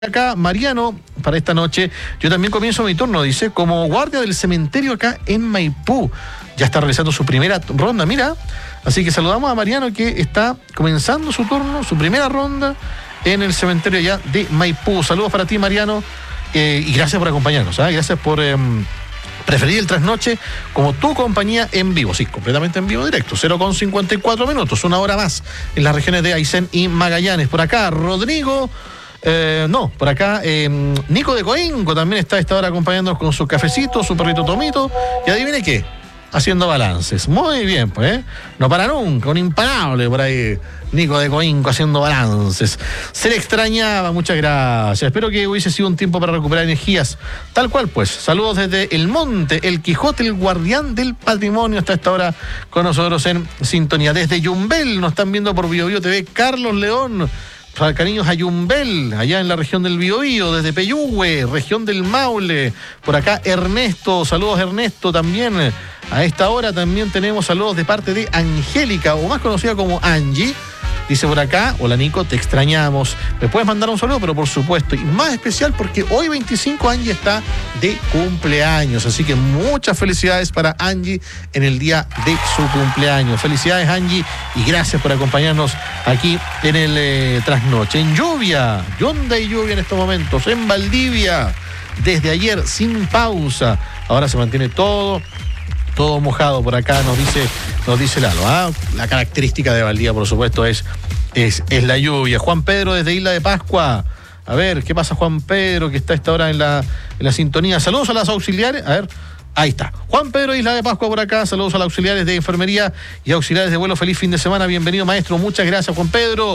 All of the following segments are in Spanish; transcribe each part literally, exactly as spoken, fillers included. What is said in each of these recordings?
Acá Mariano, para esta noche, yo también comienzo mi turno, dice, como guardia del cementerio acá en Maipú. Ya está realizando su primera ronda, mira. Así que saludamos a Mariano, que está comenzando su turno, su primera ronda en el cementerio allá de Maipú. Saludos para ti, Mariano, eh, y gracias por acompañarnos, ¿eh? Gracias por eh, preferir el trasnoche como tu compañía en vivo. Sí, completamente en vivo directo, cero con cincuenta y cuatro minutos, una hora más en las regiones de Aysén y Magallanes. Por acá, Rodrigo... Eh, no, por acá eh, Nico de Coinco también está a esta hora acompañándonos con su cafecito, su perrito Tomito, y adivine qué, haciendo balances. Muy bien, pues, ¿eh? No para nunca, un imparable por ahí, Nico de Coinco haciendo balances. Se le extrañaba, muchas gracias. Espero que hubiese sido un tiempo para recuperar energías. Tal cual, pues. Saludos desde El Monte, El Quijote, el guardián del patrimonio, está a esta hora con nosotros en sintonía. Desde Yumbel nos están viendo por Bio Bio T V, Carlos León. Cariños a Yumbel, allá en la región del Biobío, desde Peyúgue, región del Maule. Por acá Ernesto, saludos Ernesto también. A esta hora también tenemos saludos de parte de Angélica, o más conocida como Angie. Dice por acá, hola Nico, te extrañamos. Me puedes mandar un saludo, pero por supuesto, y más especial porque hoy veinticinco Angie está de cumpleaños. Así que muchas felicidades para Angie en el día de su cumpleaños. Felicidades Angie y gracias por acompañarnos aquí en el eh, trasnoche. En lluvia, ¿dónde hay lluvia en estos momentos? En Valdivia, desde ayer sin pausa. Ahora se mantiene todo... todo mojado por acá, nos dice, nos dice Lalo, ¿ah? La característica de Valdivia, por supuesto, es, es, es la lluvia. Juan Pedro desde Isla de Pascua. A ver, ¿qué pasa Juan Pedro, que está a esta hora en la, en la sintonía? Saludos a las auxiliares. A ver, ahí está. Juan Pedro, Isla de Pascua por acá. Saludos a las auxiliares de enfermería y auxiliares de vuelo. Feliz fin de semana. Bienvenido, maestro. Muchas gracias, Juan Pedro.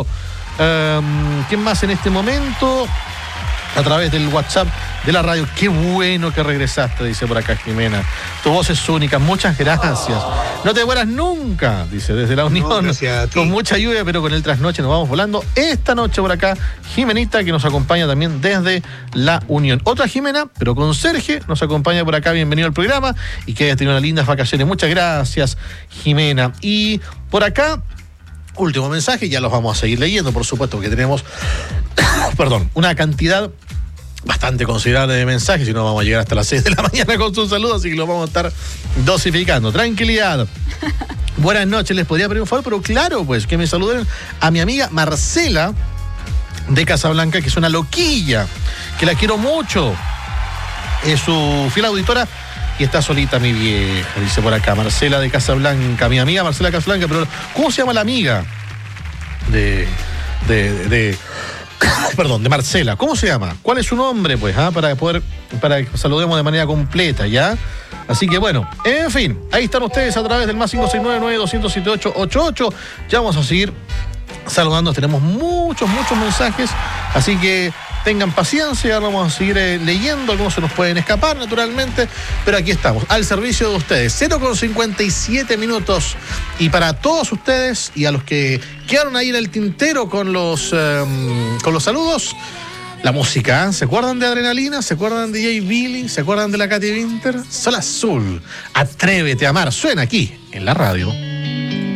Um, ¿Quién más en este momento? A través del WhatsApp de la radio. Qué bueno que regresaste, dice por acá Jimena. Tu voz es única, muchas gracias. No te mueras nunca, dice desde la Unión. No, con mucha lluvia, pero con el trasnoche nos vamos volando. Esta noche por acá, Jimenita, que nos acompaña también desde la Unión. Otra Jimena, pero con Sergio, nos acompaña por acá. Bienvenido al programa y que hayas tenido unas lindas vacaciones. Muchas gracias, Jimena. Y por acá, último mensaje, ya los vamos a seguir leyendo, por supuesto, porque tenemos, perdón, una cantidad bastante considerable de mensajes, y no vamos a llegar hasta las seis de la mañana con sus saludos, así que los vamos a estar dosificando. Tranquilidad. Buenas noches, les podría pedir un favor, pero claro, pues, que me saluden a mi amiga Marcela de Casablanca, que es una loquilla, que la quiero mucho. Es su fiel auditora y está solita mi vieja, dice por acá, Marcela de Casablanca, mi amiga Marcela de Casablanca, pero ¿cómo se llama la amiga de... de, de, de perdón, de Marcela? ¿Cómo se llama? ¿Cuál es su nombre, pues? ¿Ah? Para poder, para que saludemos de manera completa, ¿ya? Así que bueno, en fin, ahí están ustedes a través del más cinco seis nueve nueve dos cero siete ocho ocho ocho. Ya vamos a seguir saludando, tenemos muchos, muchos mensajes, así que tengan paciencia, vamos a seguir eh, leyendo, algunos se nos pueden escapar naturalmente, pero aquí estamos, al servicio de ustedes, cero con cincuenta y siete minutos, y para todos ustedes y a los que quedaron ahí en el tintero con los, eh, con los saludos, la música, ¿eh? ¿Se acuerdan de Adrenalina? ¿Se acuerdan de Jay Billy? ¿Se acuerdan de la Katy Winter? Sol Azul, Atrévete a amar, suena aquí en la radio.